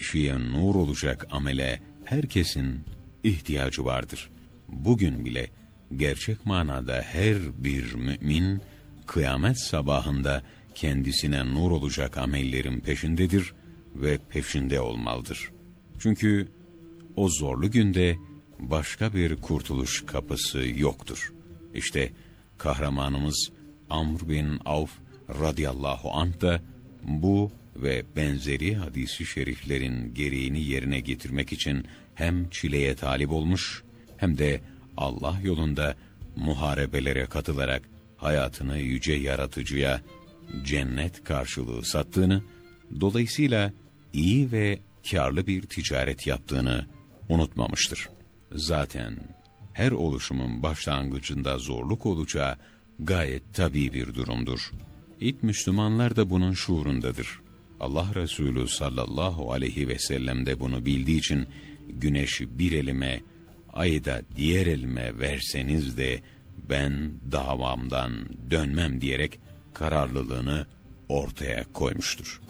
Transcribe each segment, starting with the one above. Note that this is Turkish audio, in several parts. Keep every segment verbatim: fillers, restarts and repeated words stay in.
kişiye nur olacak amele herkesin ihtiyacı vardır. Bugün bile gerçek manada her bir mümin kıyamet sabahında kendisine nur olacak amellerin peşindedir ve peşinde olmalıdır. Çünkü o zorlu günde başka bir kurtuluş kapısı yoktur. İşte kahramanımız Amr bin Avf radıyallahu anh da bu ve benzeri hadisi şeriflerin gereğini yerine getirmek için hem çileye talip olmuş hem de Allah yolunda muharebelere katılarak hayatını yüce yaratıcıya cennet karşılığı sattığını, dolayısıyla iyi ve kârlı bir ticaret yaptığını unutmamıştır. Zaten her oluşumun başlangıcında zorluk olacağı gayet tabii bir durumdur. İlk Müslümanlar da bunun şuurundadır. Allah Resulü sallallahu aleyhi ve sellem de bunu bildiği için güneşi bir elime, ayı da diğer elime verseniz de ben davamdan dönmem diyerek kararlılığını ortaya koymuştur.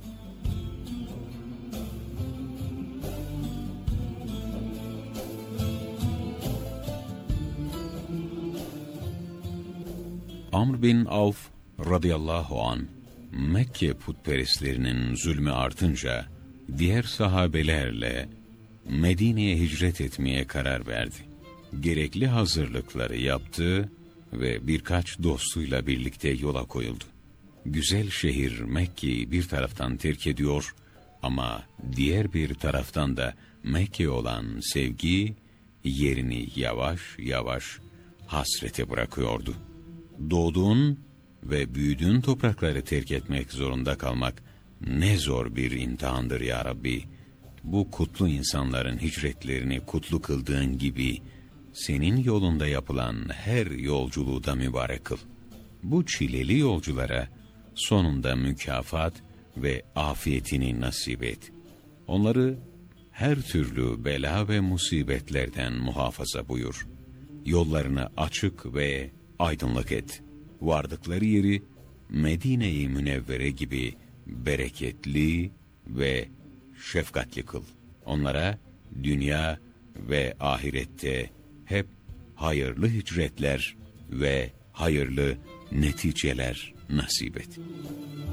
Amr bin Avf radıyallahu an Mekke putperestlerinin zulmü artınca diğer sahabelerle Medine'ye hicret etmeye karar verdi. Gerekli hazırlıkları yaptı ve birkaç dostuyla birlikte yola koyuldu. Güzel şehir Mekke'yi bir taraftan terk ediyor ama diğer bir taraftan da Mekke'ye olan sevgi yerini yavaş yavaş hasrete bırakıyordu. Doğduğun ve büyüdüğün toprakları terk etmek zorunda kalmak ne zor bir imtihandır ya Rabbi. Bu kutlu insanların hicretlerini kutlu kıldığın gibi senin yolunda yapılan her yolculuğu da mübarek kıl. Bu çileli yolculara sonunda mükafat ve afiyetini nasip et. Onları her türlü bela ve musibetlerden muhafaza buyur. Yollarını açık ve aydınlık et. Vardıkları yeri Medine-i Münevvere gibi bereketli ve şefkatli kıl. Onlara dünya ve ahirette hep hayırlı hicretler ve hayırlı neticeler nasip et.